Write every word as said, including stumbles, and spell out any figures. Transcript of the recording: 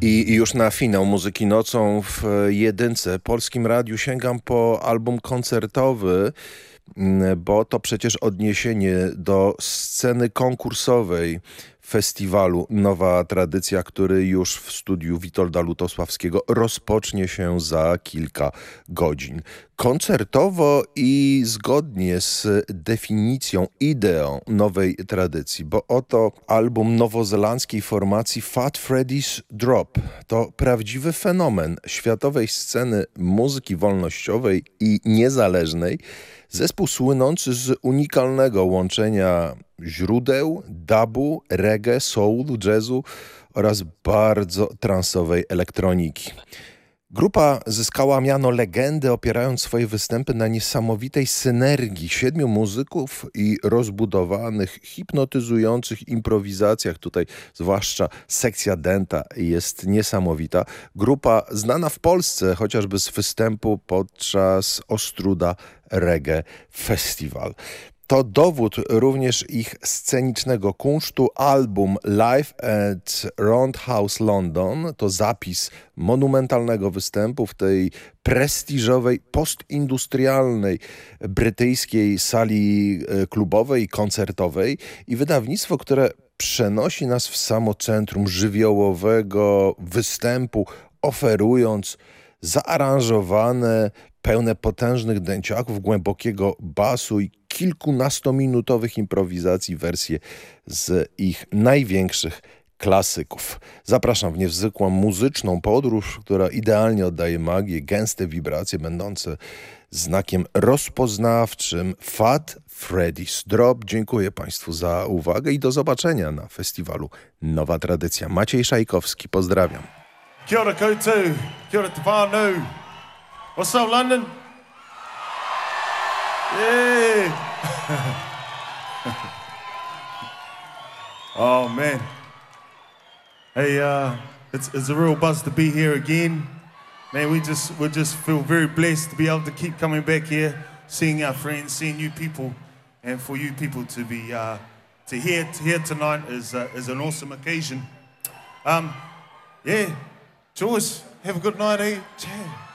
I już na finał Muzyki Nocą w jedynce Polskim Radiu sięgam po album koncertowy, bo to przecież odniesienie do sceny konkursowej festiwalu Nowa Tradycja, który już w studiu Witolda Lutosławskiego rozpocznie się za kilka godzin. Koncertowo i zgodnie z definicją, ideą Nowej Tradycji, bo oto album nowozelandzkiej formacji Fat Freddy's Drop. To prawdziwy fenomen światowej sceny muzyki wolnościowej i niezależnej. Zespół słynący z unikalnego łączenia źródeł, dubu, reggae, soulu, jazzu oraz bardzo transowej elektroniki. Grupa zyskała miano legendy, opierając swoje występy na niesamowitej synergii siedmiu muzyków i rozbudowanych, hipnotyzujących improwizacjach. Tutaj zwłaszcza sekcja denta jest niesamowita. Grupa znana w Polsce chociażby z występu podczas Ostruda Reggae Festival. To dowód również ich scenicznego kunsztu. Album Live at Roundhouse London to zapis monumentalnego występu w tej prestiżowej, postindustrialnej brytyjskiej sali klubowej i koncertowej i wydawnictwo, które przenosi nas w samo centrum żywiołowego występu, oferując zaaranżowane, pełne potężnych dęciaków, głębokiego basu i kilkunastominutowych improwizacji wersje z ich największych klasyków. Zapraszam w niezwykłą muzyczną podróż, która idealnie oddaje magię, gęste wibracje będące znakiem rozpoznawczym Fat Freddy's Drop. Dziękuję Państwu za uwagę i do zobaczenia na festiwalu Nowa Tradycja. Maciej Szajkowski, pozdrawiam. Kia ora koutou, kia ora te whānau. What's up, London? Yeah. Oh man. Hey, uh, it's it's a real buzz to be here again. Man, we just we just feel very blessed to be able to keep coming back here, seeing our friends, seeing you people, and for you people to be uh, to hear to hear tonight is uh, is an awesome occasion. Um, yeah, George, have a good night, eh? Ciao.